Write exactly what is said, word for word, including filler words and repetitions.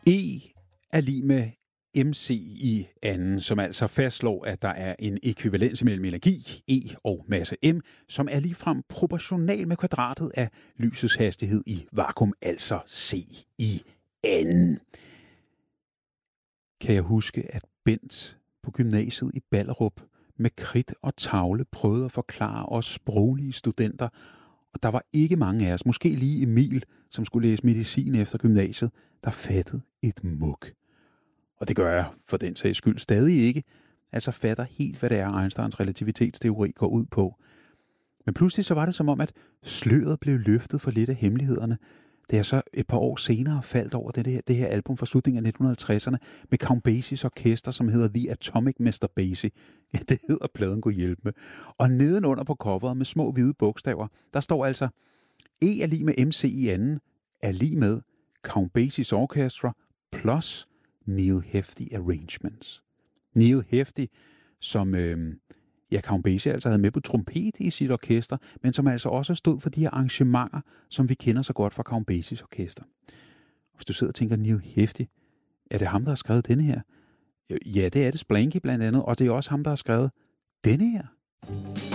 E er lig med M C i anden, som altså fastslår, at der er en ekvivalens mellem energi, E og masse M, som er ligefrem proportional med kvadratet af lysets hastighed i vakuum, altså C i anden. Kan jeg huske, at Bent på gymnasiet i Ballerup med kridt og tavle prøvede at forklare os sproglige studenter, og der var ikke mange af os, måske lige Emil, som skulle læse medicin efter gymnasiet, der fattede et muk. Og det gør jeg for den sags skyld stadig ikke, altså fatter helt, hvad det er, Einsteins relativitetsteori går ud på. Men pludselig så var det som om, at sløret blev løftet for lidt af hemmelighederne, da jeg så et par år senere faldt over det her, det her album fra slutningen af nitten halvtredserne med Count Basies orkester, som hedder The Atomic mister Basie. Ja, det hedder pladen kunne hjælpe med. Og nedenunder på coveret med små hvide bogstaver, der står altså, E er lig med M C i anden, er lig med Count Basies Orchestra plus Neil Hefti Arrangements. Neil Hefti, som øh, ja, Count Basie altså havde med på trompet i sit orkester, men som altså også stod for de her arrangementer, som vi kender så godt fra Count Basies orkester. Hvis du sidder og tænker, Neil Hefti, er det ham, der har skrevet denne her? Ja, det er det. Splanky blandt andet, og det er også ham, der har skrevet denne her.